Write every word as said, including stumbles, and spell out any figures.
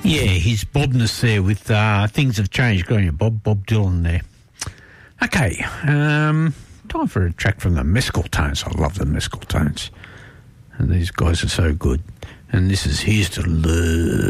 Yeah, he's Bobness there with uh, Things Have Changed. Go on, you Bob, Bob Dylan there. Okay, um, time for a track from the Mescal Tones. I love the Mescal Tones. And these guys are so good. And this is Here's to Love.